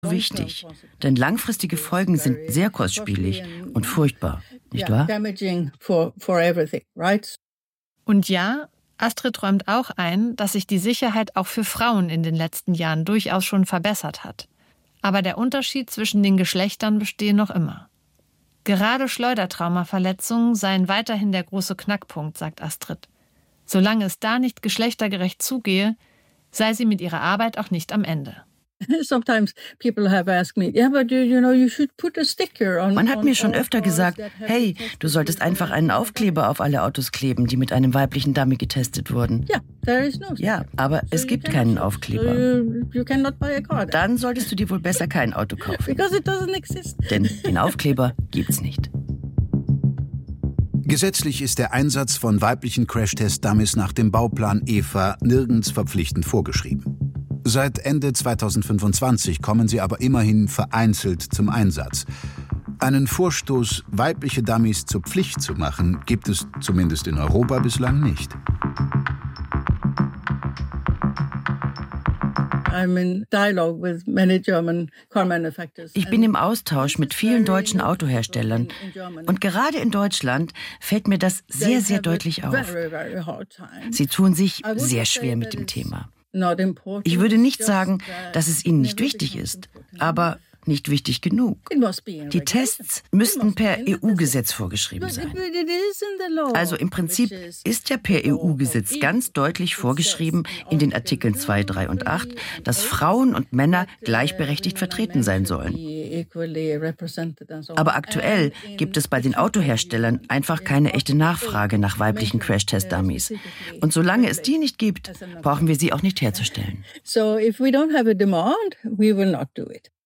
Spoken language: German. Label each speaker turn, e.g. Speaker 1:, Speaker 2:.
Speaker 1: wichtig, denn langfristige Folgen sind sehr kostspielig und furchtbar, nicht wahr?
Speaker 2: Und ja, Astrid räumt auch ein, dass sich die Sicherheit auch für Frauen in den letzten Jahren durchaus schon verbessert hat. Aber der Unterschied zwischen den Geschlechtern bestehe noch immer. Gerade Schleudertraumaverletzungen seien weiterhin der große Knackpunkt, sagt Astrid. Solange es da nicht geschlechtergerecht zugehe, sei sie mit ihrer Arbeit auch nicht am Ende.
Speaker 1: Man hat mir schon öfter gesagt, hey, du solltest einfach einen Aufkleber auf alle Autos kleben, die mit einem weiblichen Dummy getestet wurden. Ja, aber es gibt keinen Aufkleber. Dann solltest du dir wohl besser kein Auto kaufen. Denn den Aufkleber gibt's nicht.
Speaker 3: Gesetzlich ist der Einsatz von weiblichen Crashtest-Dummies nach dem Bauplan EVA nirgends verpflichtend vorgeschrieben. Seit Ende 2025 kommen sie aber immerhin vereinzelt zum Einsatz. Einen Vorstoß, weibliche Dummies zur Pflicht zu machen, gibt es zumindest in Europa bislang nicht.
Speaker 1: Ich bin im Austausch mit vielen deutschen Autoherstellern und gerade in Deutschland fällt mir das sehr, sehr deutlich auf. Sie tun sich sehr schwer mit dem Thema. Ich würde nicht sagen, dass es ihnen nicht wichtig ist, aber nicht wichtig genug. Die Tests müssten per EU-Gesetz vorgeschrieben sein. Also im Prinzip ist ja per EU-Gesetz ganz deutlich vorgeschrieben in den Artikeln 2, 3 und 8, dass Frauen und Männer gleichberechtigt vertreten sein sollen. Aber aktuell gibt es bei den Autoherstellern einfach keine echte Nachfrage nach weiblichen Crash-Test-Dummies. Und solange es die nicht gibt, brauchen wir sie auch nicht herzustellen.
Speaker 4: So if we don't have a demand, we will not do it.